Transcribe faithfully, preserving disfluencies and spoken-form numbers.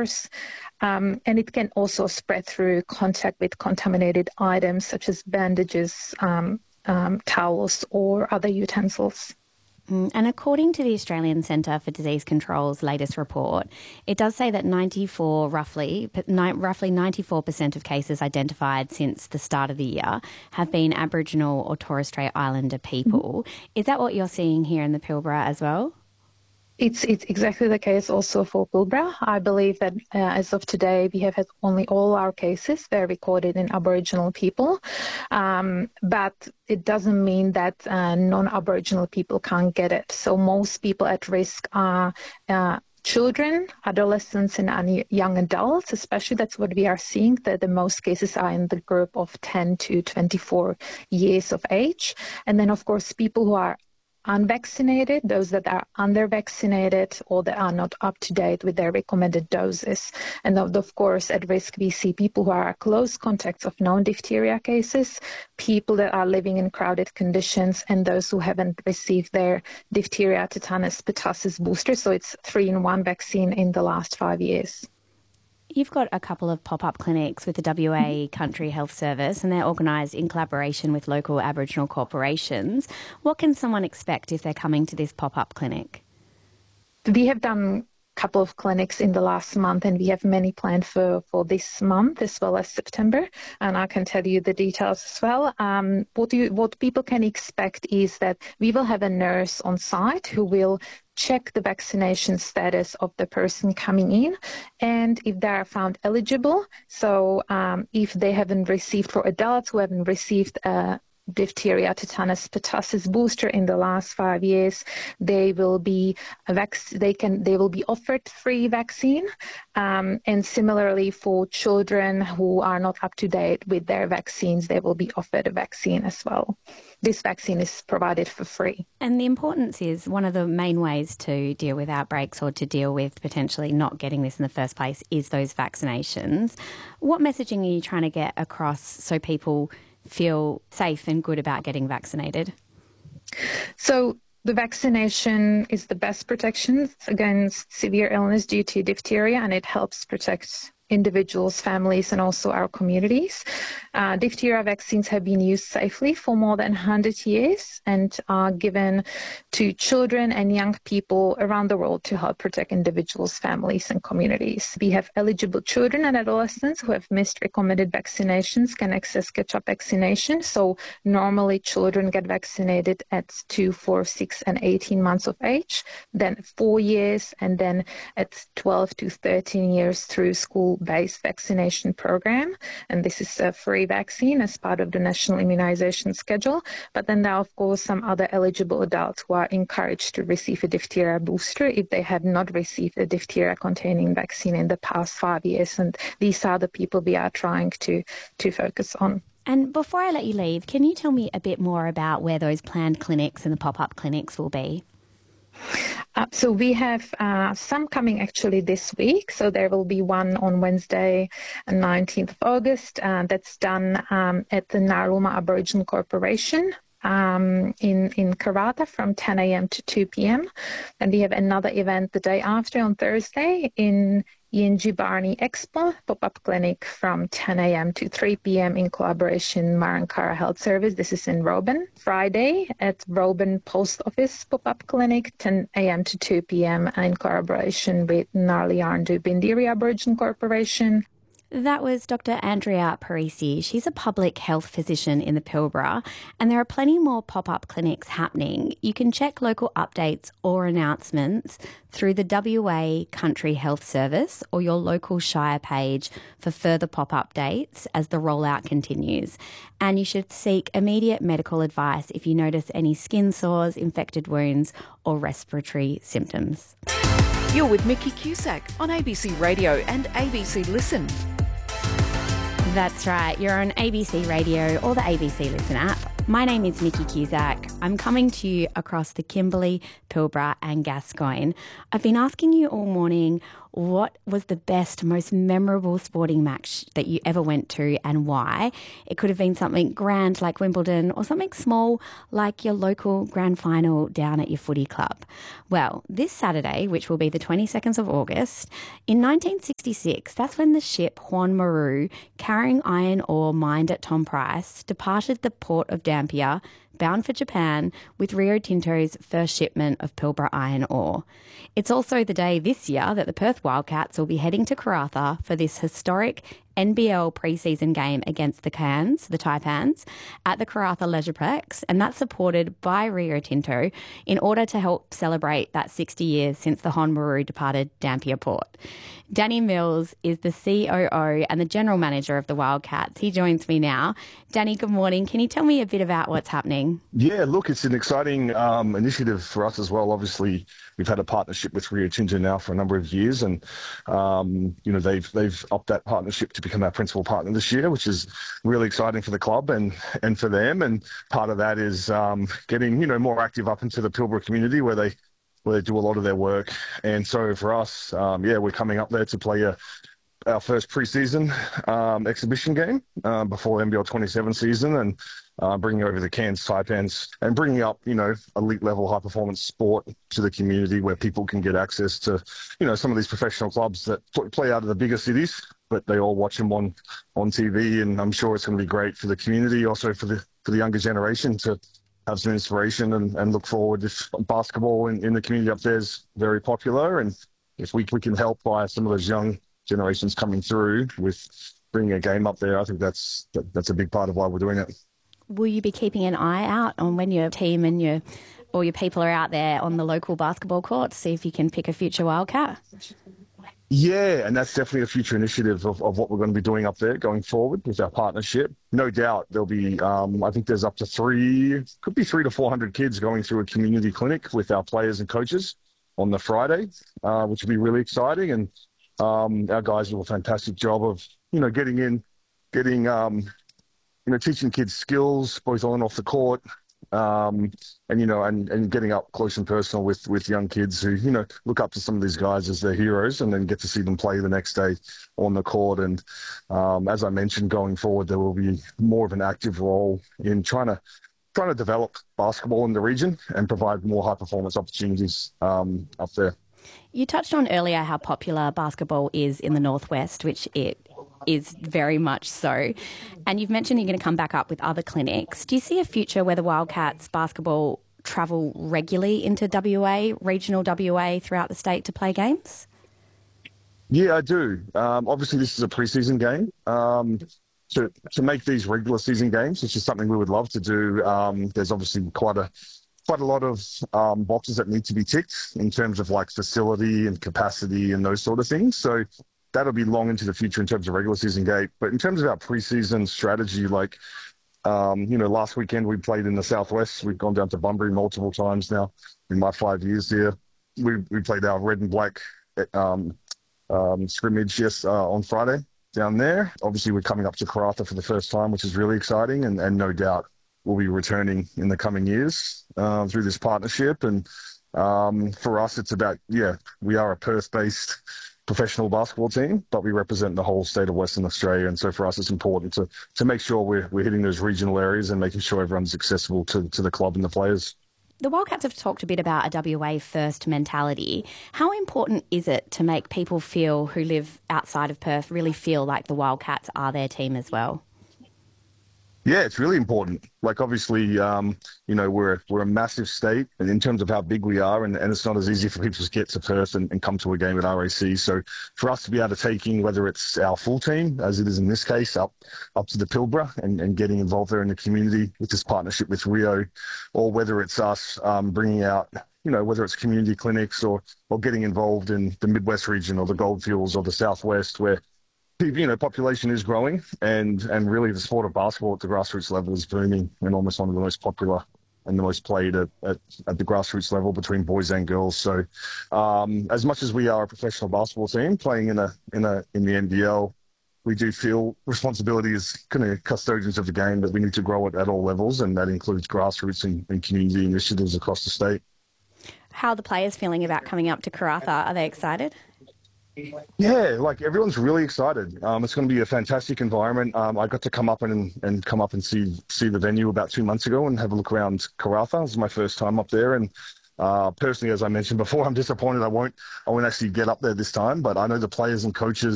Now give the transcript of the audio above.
indoors. Um, and it can also spread through contact with contaminated items such as bandages, um, um, towels or other utensils. Mm, and according to the Australian Centre for Disease Control's latest report, it does say that ninety-four, roughly, roughly ninety-four percent of cases identified since the start of the year have been Aboriginal or Torres Strait Islander people. Mm-hmm. Is that what you're seeing here in the Pilbara as well? It's it's exactly the case also for Pilbara. I believe that uh, as of today, we have had only all our cases were recorded in Aboriginal people, um, but it doesn't mean that uh, non-Aboriginal people can't get it. So most people at risk are uh, children, adolescents, and young adults. Especially, that's what we are seeing. That the most cases are in the group of ten to twenty-four years of age, and then of course people who are unvaccinated, those that are under-vaccinated or that are not up to date with their recommended doses. And of course, at risk, we see people who are close contacts of known diphtheria cases, people that are living in crowded conditions, and those who haven't received their diphtheria, tetanus, pertussis booster. So it's three-in-one vaccine in the last five years. You've got a couple of pop-up clinics with the W A Country Health Service, and they're organised in collaboration with local Aboriginal corporations. What can someone expect if they're coming to this pop-up clinic? We have done a couple of clinics in the last month, and we have many planned for, for this month as well as September, and I can tell you the details as well. Um, what, you, what people can expect is that we will have a nurse on site who will check the vaccination status of the person coming in, and if they are found eligible, so um, if they haven't received, for adults who haven't received a diphtheria, tetanus, pertussis booster in the last five years, they will be a vac- they can they will be offered free vaccine. Um, and similarly for children who are not up to date with their vaccines, they will be offered a vaccine as well. This vaccine is provided for free. And the importance is one of the main ways to deal with outbreaks or to deal with potentially not getting this in the first place is those vaccinations. What messaging are you trying to get across so people feel safe and good about getting vaccinated? So the vaccination is the best protection against severe illness due to diphtheria, and it helps protect individuals, families, and also our communities. Uh, diphtheria vaccines have been used safely for more than one hundred years and are given to children and young people around the world to help protect individuals, families, and communities. We have eligible children and adolescents who have missed recommended vaccinations can access catch-up vaccination. So normally children get vaccinated at two, four, six, and eighteen months of age, then four years, and then at twelve to thirteen years through school-based vaccination program. And this is a free vaccine as part of the national immunization schedule. But then there are, of course, some other eligible adults who are encouraged to receive a diphtheria booster if they have not received a diphtheria-containing vaccine in the past five years. And these are the people we are trying to, to focus on. And before I let you leave, can you tell me a bit more about where those planned clinics and the pop-up clinics will be? Uh, so we have uh, some coming actually this week. So there will be one on Wednesday, nineteenth of August. Uh, that's done um, at the Ngarulma Aboriginal Corporation um, in, in Karratha from ten a.m. to two p.m. And we have another event the day after on Thursday in Yinjibarni Expo pop-up clinic from ten a.m. to three p.m. in collaboration Marankara Health Service. This is in Roban. Friday at Roban Post Office pop-up clinic, ten a.m. to two p.m. in collaboration with Narli Yarndu Bindiri Aboriginal Corporation. That was Doctor Andrea Parisi. She's a public health physician in the Pilbara, and there are plenty more pop-up clinics happening. You can check local updates or announcements through the W A Country Health Service or your local Shire page for further pop-up dates as the rollout continues. And you should seek immediate medical advice if you notice any skin sores, infected wounds, or respiratory symptoms. You're with Mickey Cusack on A B C Radio and A B C Listen. That's right, you're on A B C Radio or the A B C Listen app. My name is Nikki Cusack. I'm coming to you across the Kimberley, Pilbara and Gascoyne. I've been asking you all morning, what was the best, most memorable sporting match that you ever went to and why? It could have been something grand like Wimbledon or something small like your local grand final down at your footy club. Well, this Saturday, which will be the twenty-second of August, in nineteen sixty-six, that's when the ship Juan Maru, carrying iron ore mined at Tom Price, departed the port of Dampier, bound for Japan, with Rio Tinto's first shipment of Pilbara iron ore. It's also the day this year that the Perth Wildcats will be heading to Karratha for this historic N B L pre-season game against the Cairns, the Taipans, at the Karratha Leisureplex, and that's supported by Rio Tinto in order to help celebrate that sixty years since the Juan Maru departed Dampier Port. Danny Mills is the C O O and the General Manager of the Wildcats. He joins me now. Danny, good morning. Can you tell me a bit about what's happening? Yeah, look, it's an exciting um, initiative for us as well. Obviously, we've had a partnership with Rio Tinto now for a number of years, and um, you know they've they've upped that partnership to become our principal partner this year, which is really exciting for the club and and for them. And part of that is um, getting you know more active up into the Pilbara community where they where they do a lot of their work. And so for us, um, yeah, we're coming up there to play a our first pre-season um, exhibition game uh, before the N B L twenty-seven season, and uh, bringing over the Cairns Taipans and bringing up, you know, elite level high performance sport to the community where people can get access to, you know, some of these professional clubs that play out of the bigger cities, but they all watch them on, on T V. And I'm sure it's going to be great for the community, also for the for the younger generation to have some inspiration and, and look forward. If basketball in, in the community up there is very popular, and if we, we can help by some of those young generations coming through with bringing a game up there, I think that's that, that's a big part of why we're doing it. Will you be keeping an eye out on when your team and your or your people are out there on the local basketball court to see if you can pick a future Wildcat? Yeah, and that's definitely a future initiative of, of what we're going to be doing up there going forward with our partnership. No doubt there'll be, um, I think there's up to three, could be three to four hundred kids going through a community clinic with our players and coaches on the Friday, uh, which will be really exciting. And Um, our guys do a fantastic job of, you know, getting in, getting, um, you know, teaching kids skills, both on and off the court, um, and, you know, and, and getting up close and personal with, with young kids who, you know, look up to some of these guys as their heroes and then get to see them play the next day on the court. And um, as I mentioned, going forward, there will be more of an active role in trying to, trying to develop basketball in the region and provide more high performance opportunities um, up there. You touched on earlier how popular basketball is in the Northwest, which it is very much so. And you've mentioned you're going to come back up with other clinics. Do you see a future where the Wildcats basketball travel regularly into W A, regional W A throughout the state to play games? Yeah, I do. Um, obviously, this is a preseason game. Um, to, to make these regular season games, which is something we would love to do, um, there's obviously quite a quite a lot of um, boxes that need to be ticked in terms of like facility and capacity and those sort of things. So that'll be long into the future in terms of regular season game. But in terms of our preseason strategy, like, um, you know, last weekend we played in the Southwest. We've gone down to Bunbury multiple times now in my five years here. We we played our red and black um, um, scrimmage yes, uh, on Friday down there. Obviously, we're coming up to Karratha for the first time, which is really exciting, and, and no doubt we'll be returning in the coming years uh, through this partnership. And um, for us, it's about, yeah, we are a Perth-based professional basketball team, but we represent the whole state of Western Australia. And so for us, it's important to to make sure we're, we're hitting those regional areas and making sure everyone's accessible to, to the club and the players. The Wildcats have talked a bit about a W A first mentality. How important is it to make people feel who live outside of Perth really feel like the Wildcats are their team as well? Yeah, it's really important. Like, obviously, um, you know, we're we're a massive state, and in terms of how big we are, and, and it's not as easy for people to get to Perth and, and come to a game at R A C. So for us to be able to take in, whether it's our full team, as it is in this case, up up to the Pilbara and, and getting involved there in the community with this partnership with Rio, or whether it's us um, bringing out, you know, whether it's community clinics or or getting involved in the Midwest region or the Goldfields or the Southwest, where you know, population is growing, and, and really the sport of basketball at the grassroots level is booming and almost one of the most popular and the most played at, at, at the grassroots level between boys and girls. So um, as much as we are a professional basketball team playing in a in a in the N B L, we do feel responsibility as kind of custodians of the game that we need to grow it at all levels, and that includes grassroots and, and community initiatives across the state. How are the players feeling about coming up to Karratha? Are they excited? Yeah, like everyone's really excited. Um, it's going to be a fantastic environment. Um, I got to come up and, and come up and see see the venue about two months ago and have a look around Karratha. This is my first time up there, and uh, personally, as I mentioned before, I'm disappointed I won't I won't actually get up there this time. But I know the players and coaches